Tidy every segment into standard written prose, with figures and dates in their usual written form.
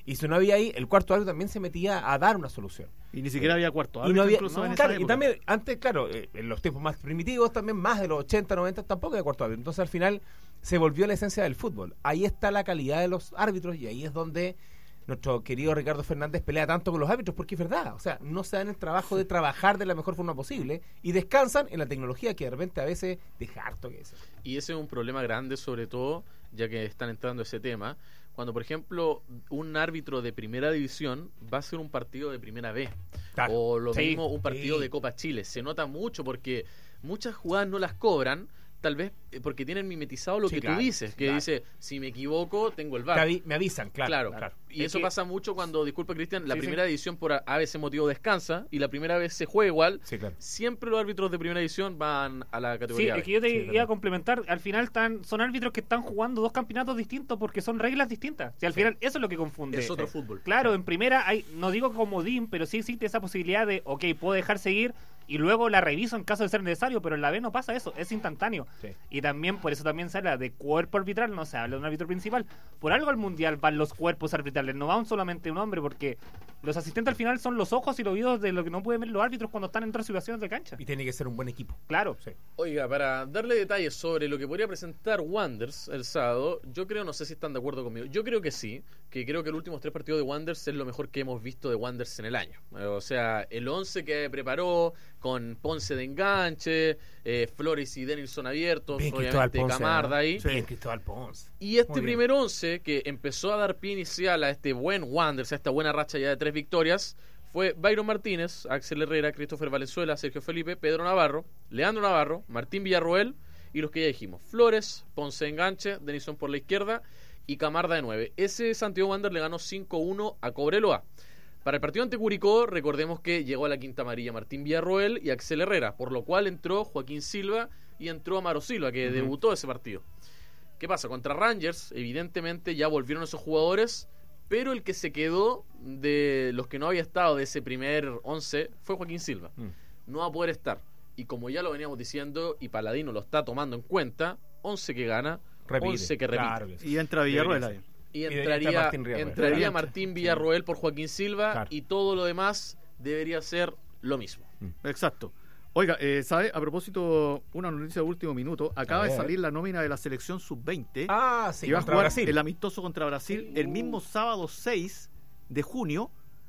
Y si no había ahí, el cuarto árbitro también se metía a dar una solución. Y ni siquiera había cuarto Y árbitro, no había, incluso en esa claro, y época. también, antes, claro, en los tiempos más primitivos, también más de los 80, 90, tampoco había cuarto árbitro. Entonces, al final, se volvió la esencia del fútbol. Ahí está la calidad de los árbitros y ahí es donde nuestro querido Ricardo Fernández pelea tanto con los árbitros, porque es verdad, o sea, no se dan el trabajo de trabajar de la mejor forma posible y descansan en la tecnología que de repente a veces deja harto que eso. Y ese es un problema grande, sobre todo, ya que están entrando a ese tema, cuando, por ejemplo, un árbitro de primera división va a hacer un partido de primera B, Claro. o lo Sí, mismo un partido sí. de Copa Chile. Se nota mucho porque muchas jugadas no las cobran, tal vez porque tienen mimetizado lo Sí, que claro, tú dices, que claro. dice, si me equivoco, tengo el VAR. Me avisan, claro. Claro. Y Es eso que- pasa mucho cuando, disculpa Cristian, la Sí, primera división por a veces motivo descansa y la primera vez se juega igual. Sí, claro. Siempre los árbitros de primera división van a la Sí, categoría es B. que yo te Sí, iba verdad. a complementar. Al final son árbitros que están jugando dos campeonatos distintos porque son reglas distintas. Si al final eso es lo que confunde. Es otro fútbol. Claro, en primera hay, no digo comodín, pero sí existe esa posibilidad de, ok, puedo dejar seguir y luego la reviso en caso de ser necesario, pero en la B no pasa eso, es instantáneo. Sí. Y también, por eso también se habla de cuerpo arbitral, no se habla de un árbitro principal. Por algo al mundial van los cuerpos arbitrales, no va solamente un hombre, porque los asistentes al final son los ojos y los oídos de lo que no pueden ver los árbitros cuando están en otras situaciones de cancha. Y tiene que ser un buen equipo. Claro. Sí. Oiga, para darle detalles sobre lo que podría presentar Wanderers el sábado, yo creo, no sé si están de acuerdo conmigo, yo creo que sí, que creo que los últimos 3 partidos de Wanderers es lo mejor que hemos visto de Wanderers en el año. O sea, el 11 que preparó con Ponce de enganche, Flores y Denilson abiertos, Bien Cristóbal obviamente Ponce. Camarda ahí. Bien Cristóbal Ponce. Y este Muy bien. primer 11 que empezó a dar pie inicial a este buen Wanderers, a esta buena racha ya de 3 victorias, fue Byron Martínez, Axel Herrera, Christopher Valenzuela, Sergio Felipe, Pedro Navarro, Leandro Navarro, Martín Villarroel y los que ya dijimos, Flores, Ponce de enganche, Denilson por la izquierda y Camarda de 9. Ese Santiago Wanderers le ganó 5-1 a Cobreloa. Para el partido ante Curicó, recordemos que llegó a la quinta amarilla Martín Villarroel y Axel Herrera, por lo cual entró Joaquín Silva y entró Amaro Silva, que debutó ese partido. ¿Qué pasa? Contra Rangers, evidentemente ya volvieron esos jugadores, pero el que se quedó de los que no había estado de ese primer 11 fue Joaquín Silva. No va a poder estar. Y como ya lo veníamos diciendo, y Paladino lo está tomando en cuenta, 11 que gana, Repite. 11 que repite. Claro que sí. Y entra Villarroel Debería ahí. Y entra entraría Martín Villarroel. entraría Obviamente. Martín Villarroel por Joaquín Silva Claro. y todo lo demás debería ser lo mismo. Exacto. Oiga, ¿sabe? A propósito, una noticia de último minuto. Acaba A de ver. salir la nómina de la selección sub-20. Ah, sí, que va a contra jugar Brasil. el amistoso contra Brasil el mismo sábado 6 de junio,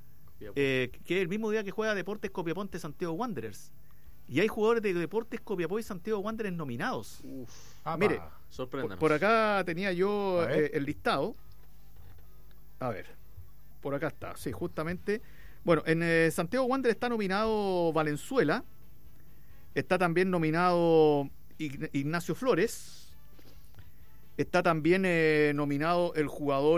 que es el mismo día que juega Deportes Copiapó Santiago Wanderers. Y hay jugadores de Deportes Copiapó y Santiago Wanderers nominados. Apa. Mire, Sorpréndanos. Por acá tenía yo A ver. el listado. A ver, por acá está, sí, justamente. Bueno, en Santiago Wanderers está nominado Valenzuela. Está también nominado Ignacio Flores. Está también nominado el jugador...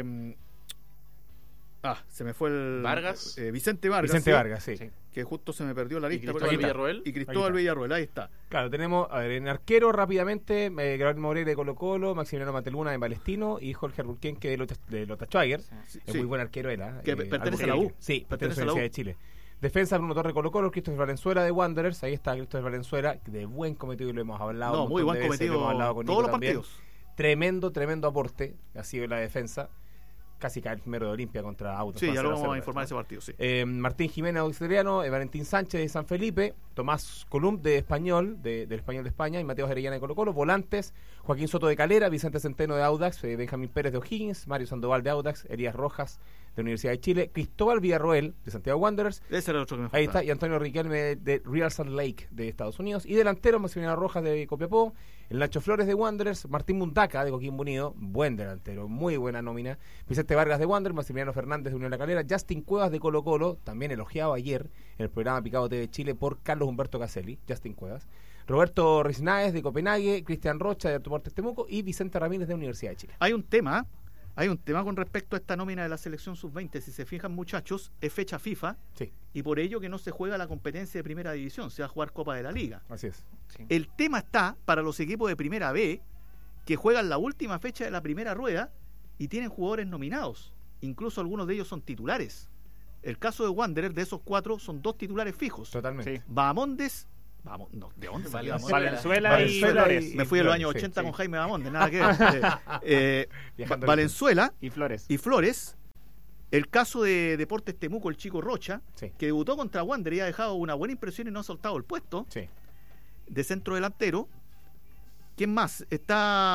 se me fue el... Vargas. Vicente Vargas. Vicente sí, Vargas, sí. que justo se me perdió la ¿Y lista. Cristóbal Ahí está. Villarroel? Y Cristóbal Ahí está. Villarroel, ahí está. Claro, tenemos, a ver, en arquero rápidamente, Gabriel Moreira de Colo Colo, Maximiliano Mateluna de Palestino y Jorge Arburquenque de Lota Schwager. Es Sí. muy buen arquero él, ¿eh? Que pertenece a la U. Alburquerque. Sí, pertenece a la U. Universidad de Chile. Defensa Bruno Torre Colo Colo, Christopher Valenzuela de Wanderers, ahí está Christopher Valenzuela, de buen cometido y lo hemos hablado. No, un muy montón buen de veces, lo hemos cometido hablado con todos Nico los también. partidos. Tremendo aporte ha sido la defensa. Casi cae el primero de Olimpia contra Autos. Sí, ya lo vamos a informar de ese partido, sí. Martín Jiménez australiano, Valentín Sánchez de San Felipe, Tomás Colum de Español, del Español de España, y Mateo Arellana de Colo Colo, volantes, Joaquín Soto de Calera, Vicente Centeno de Audax, Benjamín Pérez de O'Higgins, Mario Sandoval de Audax, Elías Rojas de Universidad de Chile, Cristóbal Villarroel de Santiago Wanderers, Ese era el otro que me ahí faltaba. está, y Antonio Riquelme de Real Salt Lake de Estados Unidos, y delantero Maximiliano Rojas de Copiapó, el Nacho Flores de Wanderers, Martín Mundaca de Coquimbo Unido, buen delantero, muy buena nómina, Vicente Vargas de Wanderers, Maximiliano Fernández de Unión La Calera, Justin Cuevas de Colo Colo, también elogiado ayer en el programa Picado TV Chile por Carlos Humberto Caselli, Justin Cuevas, Roberto Riznaez de Copenhague, Cristian Rocha de Deportes Temuco y Vicente Ramírez de Universidad de Chile. Hay un tema con respecto a esta nómina de la selección sub-20. Si se fijan, muchachos, es fecha FIFA Sí, y por ello que no se juega la competencia de primera división, se va a jugar Copa de la Liga. así es. El tema está para los equipos de primera B que juegan la última fecha de la primera rueda y tienen jugadores nominados. Incluso algunos de ellos son titulares. El caso de Wanderers, de esos 4, son 2 titulares fijos. Totalmente. Sí. Bahamondes, ¿de dónde salió Bahamondes? Valenzuela y Valenzuela Flores. Me fui a los años Sí, 80 sí. con Jaime Bahamondes, nada que ver. Viajando Valenzuela Y Flores. y Flores, El caso de Deportes Temuco, el chico Rocha, Sí. que debutó contra Wander y ha dejado una buena impresión y no ha soltado el puesto Sí. de centro delantero. ¿Quién más? Está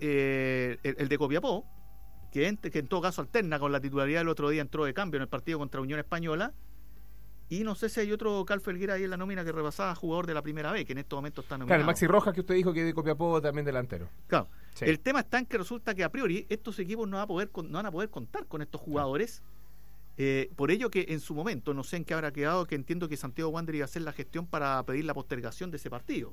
el de Copiapó, que en todo caso alterna con la titularidad. El otro día entró de cambio en el partido contra Unión Española. Y no sé si hay otro Cal Felguera ahí en la nómina que repasaba, jugador de la primera vez, que en estos momentos está nominado. Claro, el Maxi Rojas que usted dijo que de Copiapó también delantero. Claro. Sí. El tema está en que resulta que a priori estos equipos no van a poder contar con estos jugadores. Por ello que en su momento, no sé en qué habrá quedado, que entiendo que Santiago Wander iba a hacer la gestión para pedir la postergación de ese partido.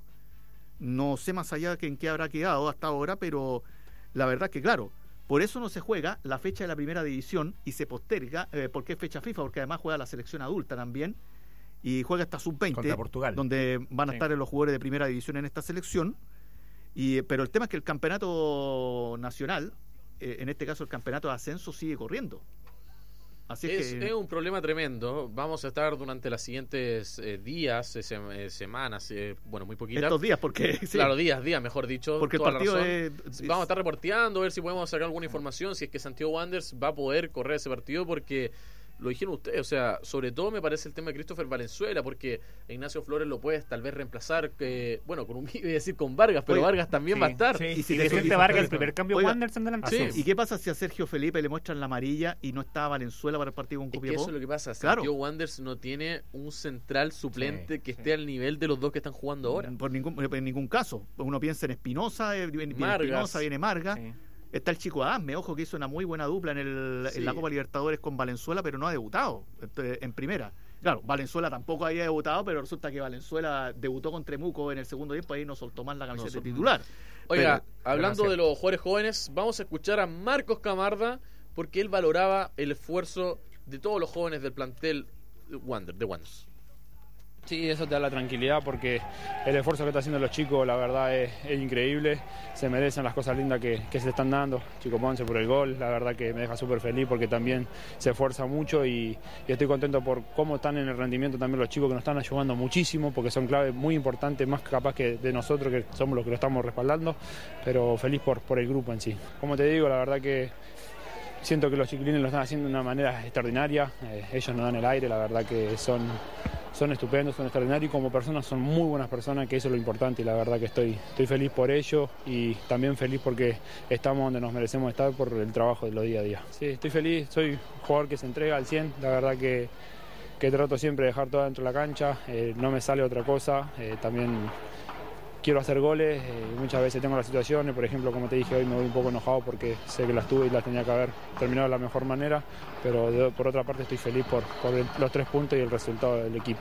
No sé más allá que en qué habrá quedado hasta ahora, pero la verdad que claro, por eso no se juega la fecha de la primera división y se posterga, porque es fecha FIFA, porque además juega la selección adulta también y juega hasta Contra sub-20, Portugal. donde van a Sí. estar los jugadores de primera división en esta selección. Pero el tema es que el campeonato nacional, en este caso el campeonato de ascenso, sigue corriendo. Así Es que un problema tremendo. Vamos a estar durante las siguientes días, semanas, bueno, muy poquitas. estos días, porque sí, Claro, días, mejor dicho. porque el toda la partido razón. Vamos a estar reporteando, a ver si podemos sacar alguna información, si es que Santiago Wanderers va a poder correr ese partido, porque lo dijeron ustedes, o sea, sobre todo me parece el tema de Christopher Valenzuela, porque Ignacio Flores lo puedes tal vez reemplazar, con un iba a decir con Vargas, pero Oye, Vargas también sí, va a estar. sí. y si Y te Vicente fijas- Vargas, el primer cambio Oiga, Wanderers en delantero. Sí. ¿Y qué pasa si a Sergio Felipe le muestran la amarilla y no está Valenzuela para el partido con Es que Copiapó? eso es lo que pasa, Claro. Santiago Wanderers no tiene un central suplente Sí, que sí. esté al nivel de los dos que están jugando ahora. En ningún caso. Uno piensa en Espinosa, viene Margas. Espinosa, viene Marga. Sí. Está el chico Adame, ojo, que hizo una muy buena dupla en Sí. la Copa Libertadores con Valenzuela, pero no ha debutado en primera. Claro, Valenzuela tampoco había debutado, pero resulta que Valenzuela debutó con Temuco en el segundo tiempo, ahí no soltó más la camiseta soltó. de titular. Oiga, Pero- hablando pero de los jugadores jóvenes, vamos a escuchar a Marcos Camarda, porque él valoraba el esfuerzo de todos los jóvenes del plantel de Wanderers. Sí, eso te da la tranquilidad porque el esfuerzo que están haciendo los chicos, la verdad, es increíble. Se merecen las cosas lindas que se están dando. Chico Ponce por el gol, la verdad que me deja súper feliz porque también se esfuerza mucho y estoy contento por cómo están en el rendimiento también los chicos que nos están ayudando muchísimo porque son claves muy importantes, más capaz que de nosotros que somos los que lo estamos respaldando, pero feliz por el grupo en sí. Como te digo, la verdad que siento que los chiquilines lo están haciendo de una manera extraordinaria. Ellos nos dan el aire, la verdad que son estupendos, son extraordinarios y como personas son muy buenas personas, que eso es lo importante y la verdad que estoy feliz por ello y también feliz porque estamos donde nos merecemos estar por el trabajo de los día a día. Sí, estoy feliz, soy un jugador que se entrega al 100, la verdad que trato siempre de dejar todo dentro de la cancha, no me sale otra cosa, también quiero hacer goles, muchas veces tengo las situaciones, por ejemplo, como te dije, hoy me voy un poco enojado porque sé que las tuve y las tenía que haber terminado de la mejor manera, pero por otra parte estoy feliz por los 3 puntos y el resultado del equipo.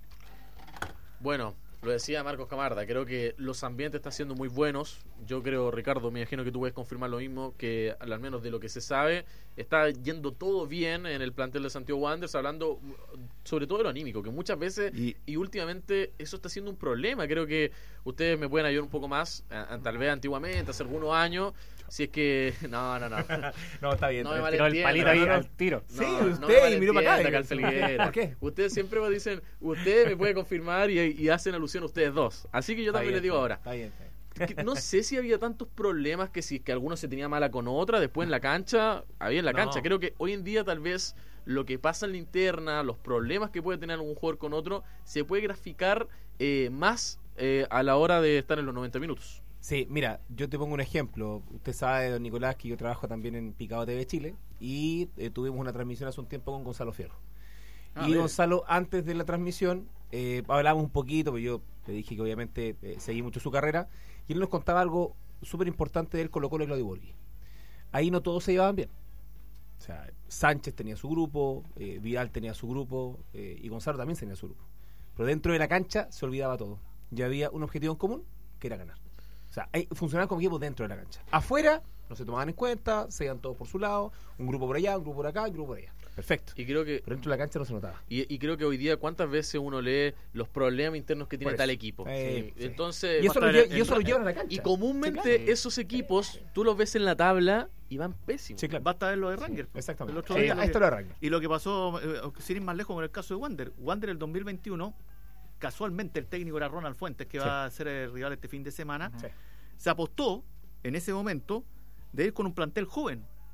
Bueno, lo decía Marcos Camarda, creo que los ambientes están siendo muy buenos. Yo creo, Ricardo, me imagino que tú puedes confirmar lo mismo, que al menos de lo que se sabe, está yendo todo bien en el plantel de Santiago Wanderers, hablando sobre todo de lo anímico, que muchas veces y últimamente eso está siendo un problema. Creo que ustedes me pueden ayudar un poco más, tal vez antiguamente, hace algunos años, si es que... No. No, está bien. No está me bien. Tiró el palito ahí no, no. al tiro. Sí, No, no usted me y miró para acá. malentienda, Calfelguera. ¿Por qué? Ustedes siempre me dicen, usted me puede confirmar y hacen alusión a ustedes dos. Así que yo Está también les bien, digo ahora. Está bien. Que no sé si había tantos problemas que si que alguno se tenía mala con otra, después en la cancha, había en la No. cancha. Creo que hoy en día tal vez lo que pasa en la interna, los problemas que puede tener un jugador con otro, se puede graficar más a la hora de estar en los 90 minutos. Sí, mira, yo te pongo un ejemplo. Usted sabe, don Nicolás, que yo trabajo también en Picado TV Chile y tuvimos una transmisión hace un tiempo con Gonzalo Fierro. Y Gonzalo, antes de la transmisión, hablábamos un poquito, porque yo le dije que obviamente seguí mucho su carrera, y él nos contaba algo súper importante del Colo-Colo y Claudio Borghi. Ahí no todos se llevaban bien. O sea, Sánchez tenía su grupo, Vidal tenía su grupo, y Gonzalo también tenía su grupo. Pero dentro de la cancha se olvidaba todo. Ya había un objetivo en común, que era ganar. O sea, funcionaban como equipos dentro de la cancha. Afuera no se tomaban en cuenta, se iban todos por su lado, un grupo por allá, un grupo por acá, un grupo por allá. Perfecto. Y creo que Pero dentro de la cancha no se notaba. y creo que hoy día cuántas veces uno lee los problemas internos que tiene Por eso. tal equipo. Sí. Entonces, Y eso, basta lo, ver y eso lo llevan a la cancha. y comúnmente Sí, claro. esos equipos tú los ves en la tabla y van pésimos. Sí, claro. Basta ver lo de Ranger. Exactamente. El otro Sí, día a esto lo arranca. Y lo que pasó, sin ir más lejos, con el caso de Wander. Wander el 2021, casualmente el técnico era Ronald Fuentes, que Sí. va a ser el rival este fin de semana. Sí. Se apostó en ese momento de ir con un plantel joven,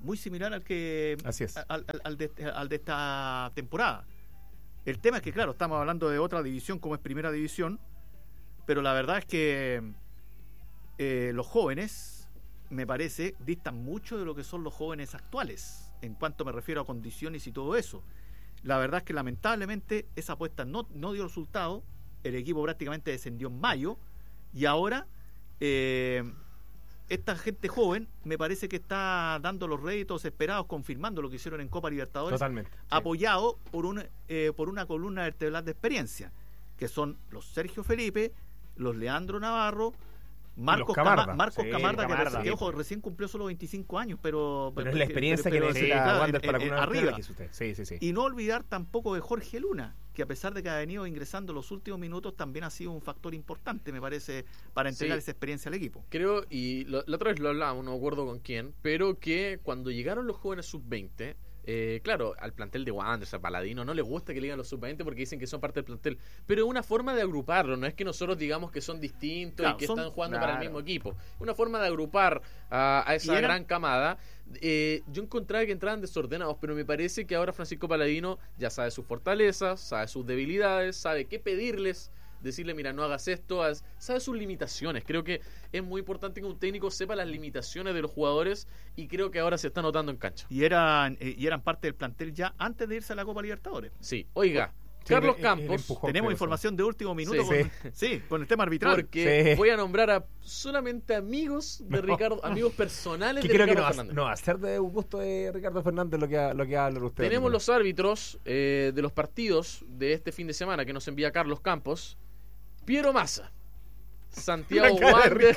muy similar al que Así es. al de esta temporada. El tema es que, claro, estamos hablando de otra división como es Primera División, pero la verdad es que los jóvenes, me parece, distan mucho de lo que son los jóvenes actuales, en cuanto me refiero a condiciones y todo eso. La verdad es que lamentablemente esa apuesta no dio resultado, el equipo prácticamente descendió en mayo, y ahora esta gente joven me parece que está dando los réditos esperados, confirmando lo que hicieron en Copa Libertadores. Totalmente. Sí. Apoyado por una columna vertebral de experiencia, que son los Sergio Felipe, los Leandro Navarro, Marcos Camarda, Camarda. que ojo, recién cumplió solo 25 años, pero es la experiencia que necesita claro, Wander para una arriba. Sí. Y no olvidar tampoco de Jorge Luna, que a pesar de que ha venido ingresando los últimos minutos, también ha sido un factor importante, me parece, para entregar esa experiencia al equipo. Creo, y la otra vez lo hablábamos, no me acuerdo con quién, pero que cuando llegaron los jóvenes sub-20, claro, al plantel de Wanderers, a Paladino, no les gusta que le digan los sub-20 porque dicen que son parte del plantel, pero es una forma de agruparlo, no es que nosotros digamos que son distintos, claro, y que están jugando para el mismo equipo, una forma de agrupar a esa gran camada. Yo encontraba que entraban desordenados, pero me parece que ahora Francisco Paladino ya sabe sus fortalezas, sabe sus debilidades, sabe qué pedirles, decirle, mira, no hagas esto, sabe sus limitaciones. Creo que es muy importante que un técnico sepa las limitaciones de los jugadores, y creo que ahora se está notando en cancha. Y eran parte del plantel ya antes de irse a la Copa Libertadores. Sí, oiga, Carlos Campos, tenemos información de último minuto con el tema arbitral. Porque voy a nombrar a solamente amigos de Ricardo, amigos personales de Ricardo Fernández. No va a ser de un gusto de Ricardo Fernández lo que habla usted. Tenemos los árbitros de los partidos de este fin de semana que nos envía Carlos Campos. Piero Massa, Santiago Wanderers.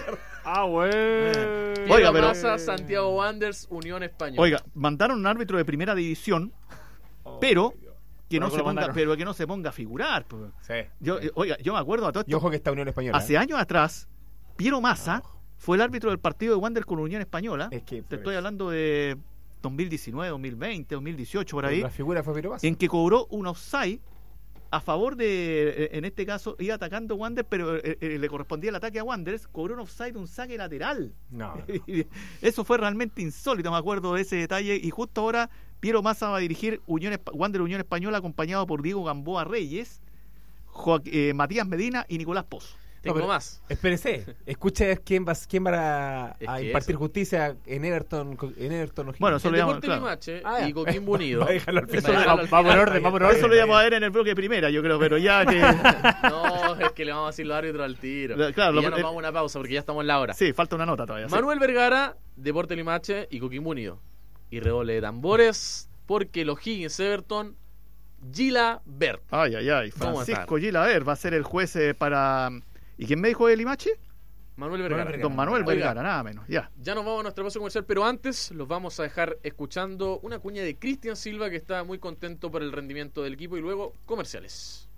Piero Massa, Santiago Wanderers, Unión Española. Oiga, mandaron un árbitro de primera división, pero que no se ponga a figurar. Sí. Yo me acuerdo a todo esto. Y ojo que está Unión Española. Hace años atrás, Piero Massa fue el árbitro del partido de Wanderers con Unión Española. Te estoy hablando de 2019, 2020, 2018, por ahí. La figura fue Piero Massa. En que cobró un offside a favor de, en este caso, iba atacando Wanderers, pero le correspondía el ataque a Wanderers, cobró un offside, un saque lateral. No. Eso fue realmente insólito, me acuerdo de ese detalle, y justo ahora Piero Massa va a dirigir Wanderers Unión Española, acompañado por Diego Gamboa Reyes, Matías Medina y Nicolás Pozo. Tengo más. Espérese, escuche quién va a impartir justicia en Everton O'Higgins. Bueno, eso lo llamo, Limache y Coquimbo Unido. Va por orden. Eso lo íbamos a ver en el bloque primera, yo creo, pero ya que... No, es que le vamos a decir los árbitros al tiro. Claro, y ya nos vamos a una pausa porque ya estamos en la hora. Sí, falta una nota todavía. Manuel Vergara, Deportes Limache y Coquimbo Unido. Y redoble de tambores, porque el O'Higgins Everton, Gilabert. Ay, Francisco Gilabert va a ser el juez para... ¿Y quién me dijo de Limache? Manuel Vergara. Don Manuel Vergara, nada menos. Ya nos vamos a nuestra pausa comercial, pero antes los vamos a dejar escuchando una cuña de Cristian Silva, que está muy contento por el rendimiento del equipo, y luego comerciales.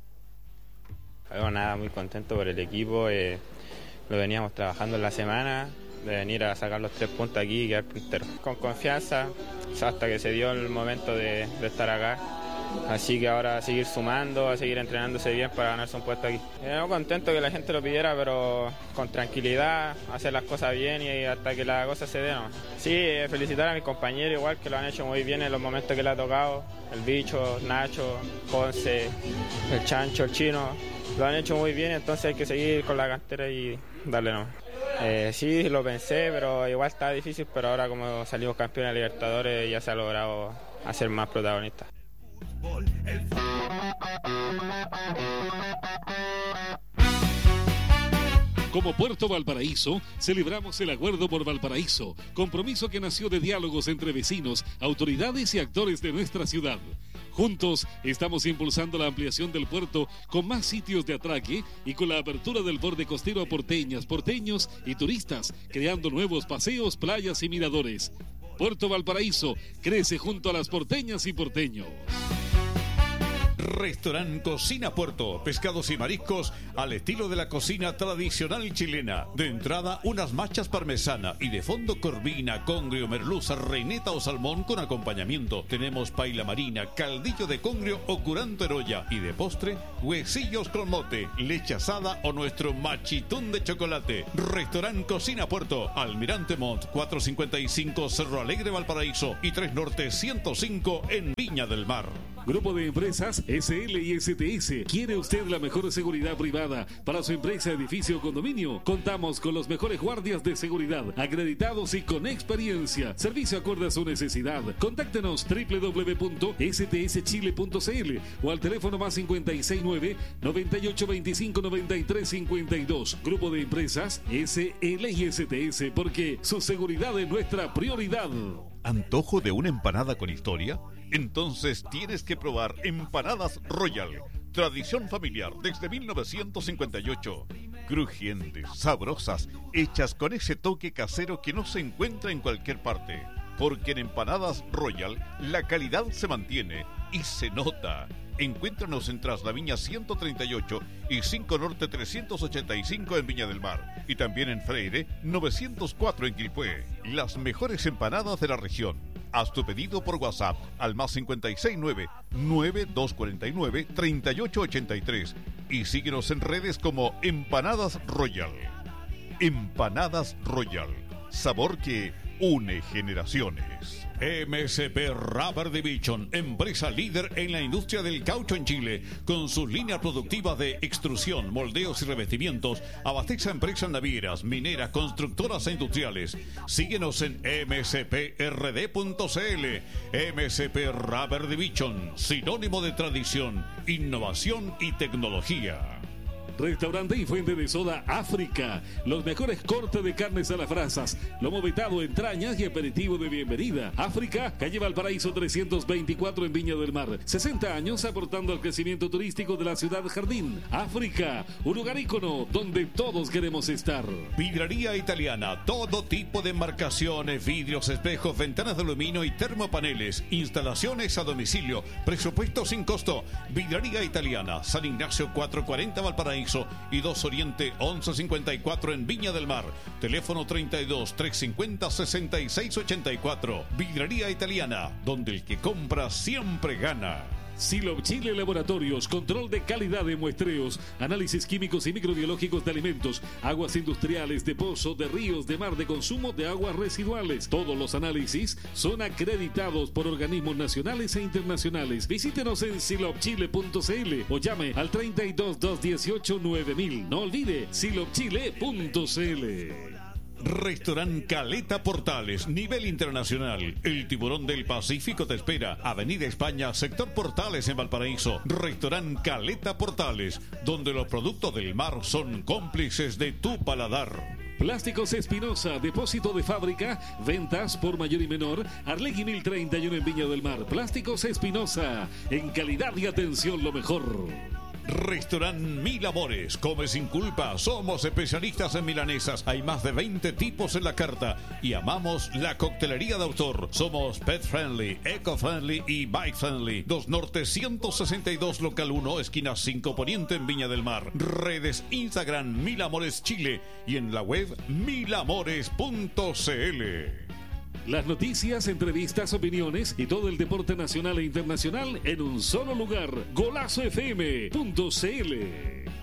Nada, muy contento por el equipo. Lo veníamos trabajando en la semana, de venir a sacar los 3 puntos aquí y quedar puntero. Con confianza, hasta que se dio el momento de estar acá. Así que ahora a seguir sumando, a seguir entrenándose bien para ganarse un puesto aquí. Contento que la gente lo pidiera, pero con tranquilidad, hacer las cosas bien y hasta que la cosa se dé, ¿no? Sí, felicitar a mis compañeros igual, que lo han hecho muy bien en los momentos que le ha tocado. El Bicho, Nacho, Ponce, el Chancho, el Chino, lo han hecho muy bien, entonces hay que seguir con la cantera y darle nomás. Sí, lo pensé, pero igual está difícil, pero ahora como salimos campeones de Libertadores ya se ha logrado hacer más protagonistas. Como Puerto Valparaíso, celebramos el Acuerdo por Valparaíso, compromiso que nació de diálogos entre vecinos, autoridades y actores de nuestra ciudad. Juntos estamos impulsando la ampliación del puerto con más sitios de atraque y con la apertura del borde costero a porteñas, porteños y turistas, creando nuevos paseos, playas y miradores. Puerto Valparaíso crece junto a las porteñas y porteños. Restaurant Cocina Puerto, pescados y mariscos al estilo de la cocina tradicional chilena. De entrada, unas machas parmesana y de fondo corvina, congrio, merluza, reineta o salmón con acompañamiento. Tenemos paila marina, caldillo de congrio o curanto en olla. Y de postre, huesillos con mote, leche asada o nuestro machitún de chocolate. Restaurant Cocina Puerto, Almirante Montt, 455 Cerro Alegre, Valparaíso y 3 Norte 105 en Viña del Mar. Grupo de Empresas SL y STS. ¿Quiere usted la mejor seguridad privada para su empresa, edificio o condominio? Contamos con los mejores guardias de seguridad, acreditados y con experiencia. Servicio acorde a su necesidad. Contáctenos www.stschile.cl o al teléfono más 569 9825 9352. Grupo de Empresas SL y STS, porque su seguridad es nuestra prioridad. ¿Antojo de una empanada con historia? Entonces tienes que probar Empanadas Royal. Tradición familiar desde 1958. Crujientes, sabrosas, hechas con ese toque casero que no se encuentra en cualquier parte. Porque en Empanadas Royal la calidad se mantiene y se nota. Encuéntranos en Traslaviña 138 y 5 Norte 385 en Viña del Mar. Y también en Freire 904 en Quilpué. Las mejores empanadas de la región. Haz tu pedido por WhatsApp al más 569-9249-3883 y síguenos en redes como Empanadas Royal. Empanadas Royal. Sabor que une generaciones. MSP Rubber Division, empresa líder en la industria del caucho en Chile, con sus líneas productivas de extrusión, moldeos y revestimientos, abastece a empresas navieras, mineras, constructoras e industriales. Síguenos en msprd.cl. MSP Rubber Division, sinónimo de tradición, innovación y tecnología. Restaurante y fuente de soda África. Los mejores cortes de carnes a las brasas, lomo vetado, entrañas y aperitivo de bienvenida. África, calle Valparaíso 324 en Viña del Mar. 60 años aportando al crecimiento turístico de la ciudad jardín. África, un lugar ícono donde todos queremos estar. Vidrería Italiana, todo tipo de embarcaciones, vidrios, espejos, ventanas de aluminio y termopaneles. Instalaciones a domicilio, presupuesto sin costo. Vidrería Italiana, San Ignacio 440 Valparaíso y 2 Oriente 1154 en Viña del Mar. Teléfono 32 350 6684. Vidrería Italiana, donde el que compra siempre gana. Silop Chile Laboratorios, control de calidad de muestreos, análisis químicos y microbiológicos de alimentos, aguas industriales, de pozo, de ríos, de mar, de consumo de aguas residuales. Todos los análisis son acreditados por organismos nacionales e internacionales. Visítenos en silopchile.cl o llame al 32 218 9000. No olvide silopchile.cl. Restaurant Caleta Portales, nivel internacional. El tiburón del Pacífico te espera. Avenida España, sector Portales en Valparaíso. Restaurant Caleta Portales, donde los productos del mar son cómplices de tu paladar. Plásticos Espinosa, depósito de fábrica, ventas por mayor y menor. Arlegui 1031 en Viña del Mar. Plásticos Espinosa, en calidad y atención lo mejor. Restaurant Mil Amores, come sin culpa. Somos especialistas en milanesas. Hay más de 20 tipos en la carta y amamos la coctelería de autor. Somos pet friendly, eco friendly y bike friendly. 2 Norte 162 local 1, esquina 5 Poniente en Viña del Mar. Redes Instagram Mil Amores Chile y en la web milamores.cl. Las noticias, entrevistas, opiniones y todo el deporte nacional e internacional en un solo lugar. GolazoFM.cl.